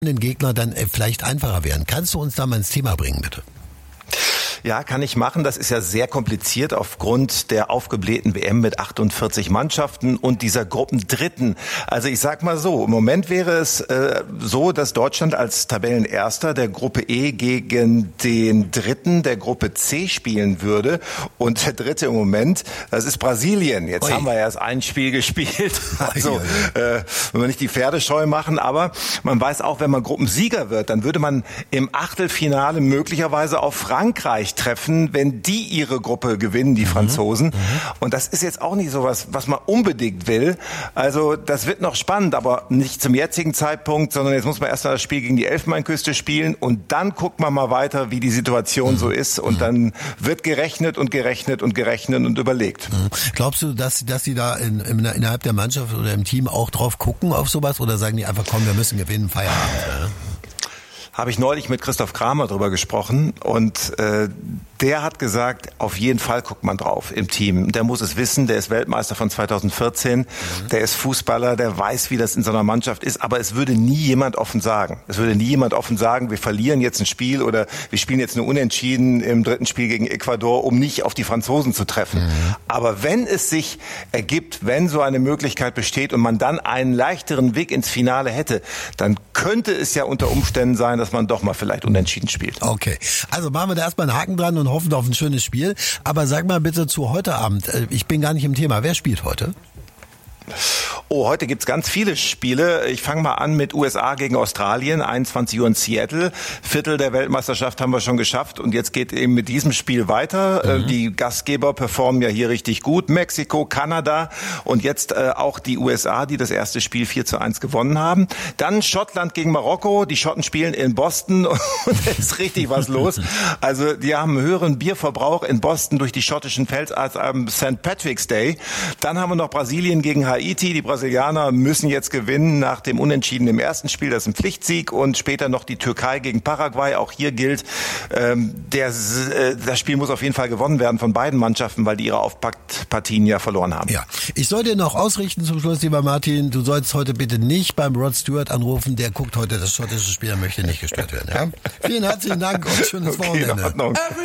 den Gegner dann vielleicht einfacher werden. Kannst du uns da mal ins Thema bringen, bitte? Ja, kann ich machen. Das ist ja sehr kompliziert aufgrund der aufgeblähten WM mit 48 Mannschaften und dieser Gruppendritten. Also ich sag mal so, im Moment wäre es so, dass Deutschland als Tabellenerster der Gruppe E gegen den Dritten der Gruppe C spielen würde. Und der Dritte im Moment, das ist Brasilien. Jetzt haben wir erst ein Spiel gespielt. Also wenn wir nicht die Pferde scheu machen, aber man weiß auch, wenn man Gruppensieger wird, dann würde man im Achtelfinale möglicherweise auf Frankreich treffen, wenn die ihre Gruppe gewinnen, die Franzosen. Und das ist jetzt auch nicht so was man unbedingt will. Also das wird noch spannend, aber nicht zum jetzigen Zeitpunkt, sondern jetzt muss man erst mal das Spiel gegen die Elfenbeinküste spielen und dann guckt man mal weiter, wie die Situation so ist und dann wird gerechnet und überlegt. Glaubst du, dass die da innerhalb der Mannschaft oder im Team auch drauf gucken auf sowas oder sagen die einfach, komm, wir müssen gewinnen, Feierabend? Habe ich neulich mit Christoph Kramer drüber gesprochen und der hat gesagt, auf jeden Fall guckt man drauf im Team. Der muss es wissen, der ist Weltmeister von 2014, der ist Fußballer, der weiß, wie das in so einer Mannschaft ist, aber es würde nie jemand offen sagen. Wir verlieren jetzt ein Spiel oder wir spielen jetzt nur unentschieden im dritten Spiel gegen Ecuador, um nicht auf die Franzosen zu treffen. Aber wenn es sich ergibt, wenn so eine Möglichkeit besteht und man dann einen leichteren Weg ins Finale hätte, dann könnte es ja unter Umständen sein, dass man doch mal vielleicht unentschieden spielt. Okay, also machen wir da erstmal einen Haken dran und hoffen auf ein schönes Spiel. Aber sag mal bitte zu heute Abend, ich bin gar nicht im Thema, wer spielt heute? Oh, heute gibt's ganz viele Spiele. Ich fange mal an mit USA gegen Australien, 21 Uhr in Seattle. Viertel der Weltmeisterschaft haben wir schon geschafft und jetzt geht eben mit diesem Spiel weiter. Die Gastgeber performen ja hier richtig gut. Mexiko, Kanada und jetzt auch die USA, die das erste Spiel 4:1 gewonnen haben. Dann Schottland gegen Marokko. Die Schotten spielen in Boston und da ist richtig was los. Also die haben einen höheren Bierverbrauch in Boston durch die schottischen Fels als am St. Patrick's Day. Dann haben wir noch Brasilien gegen Haiti. Die Brasilianer müssen jetzt gewinnen nach dem Unentschieden im ersten Spiel. Das ist ein Pflichtsieg. Und später noch die Türkei gegen Paraguay. Auch hier gilt, das Spiel muss auf jeden Fall gewonnen werden von beiden Mannschaften, weil die ihre Auftaktpartien ja verloren haben. Ja, ich soll dir noch ausrichten zum Schluss, lieber Martin. Du sollst heute bitte nicht beim Rod Stewart anrufen. Der guckt heute das schottische Spiel, er möchte nicht gestört werden. Ja? Vielen herzlichen Dank und schönes Wochenende.